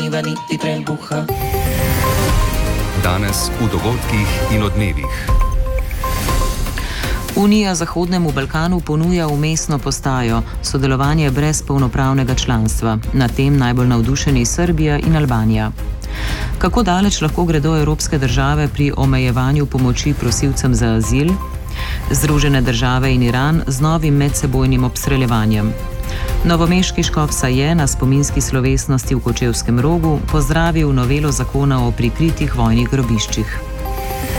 dneva niti trelbuha. Danes v dogodkih in odmevih. Unija Zahodnemu Balkanu ponuja vmesno postajo, sodelovanje brez polnopravnega članstva. Na tem najbolj navdušeni Srbija in Albanija. Kako daleč lahko gredo evropske države pri omejevanju pomoči prosilcem za azil? Združene države in Iran z novim medsebojnim obstreljevanjem. Novomeški škof Saje na spominski slovesnosti v Kočevskem Rogu pozdravil novelo zakona o prikritih vojnih grobiščih.